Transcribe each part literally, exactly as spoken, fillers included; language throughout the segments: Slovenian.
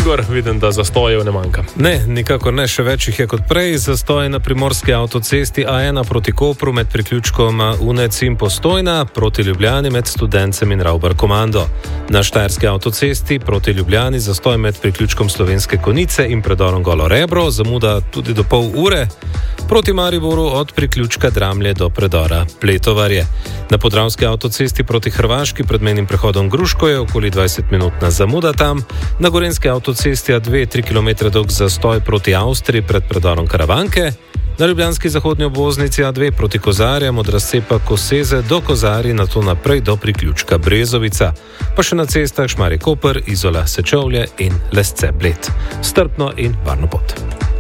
Igor, vidim, da zastojev ne manjka. Ne, nikakor ne, še več jih je kot prej. Zastoj na primorski avtocesti A ena proti Kopru med priključkom Unec in Postojna, proti Ljubljani med Studencem in Ravbar Komando. Na štajerski avtocesti proti Ljubljani zastoj med priključkom Slovenske Konjice in predorom Golo Rebro, zamuda tudi do pol ure. Proti Mariboru od priključka Dramlje do predora Pletovarje. Na podravski avtocesti proti Hrvaški pred mejnim prehodom Gruško je okoli dvajset minutna zamuda tam. Na gorenjski avtocesti A dva tri kilometre dolg zastoj proti Avstriji pred predorom Karavanke. Na ljubljanski zahodni obvoznici A dva proti Kozarjem od razcepa Koseze do Kozarji, nato naprej do priključka Brezovica. Pa še na cestah Šmarje Koper, Izola Sečovlje in Lesce Bled. Strpno in varno pot.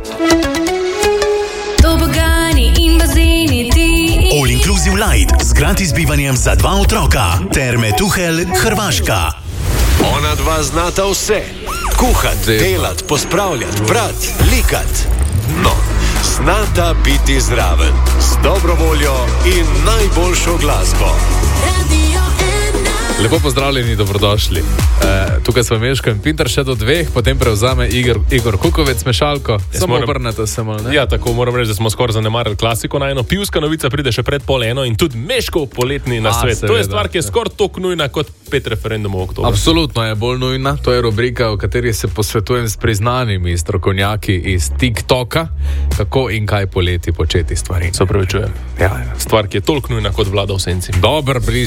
All Inclusive Light z gratis bivanjem za dva otroka. Terme Tuhelj, Hrvaška. Ona dva znata vse. Kuhat, delat, pospravljat, brat, likat. No, znata biti zraven. Z dobro voljo in najboljšo glasbo. Lepo pozdravljeni, dobrodošli. E, tukaj smo Meško in Pintar še do dveh, potem prevzame Igor, Igor Kukovec mešalko. Samo moram... obrnete se malo, ne? Ja, tako moram reči, da smo skoraj zanemarili klasiko na eno. Pivska novica pride še pred pol eno in tudi Meškov poletni nasvet. To je stvar, ki je skoraj toliko nujna kot pet referendumov v oktobru. Absolutno je bolj nujna. To je rubrika, v kateri se posvetujem s priznanimi strokovnjaki iz TikToka, kako in kaj poleti početi stvari. Se opravičujem. Ja, stvar, ki je toliko nujna kot vlada v senci. Dober, bliž.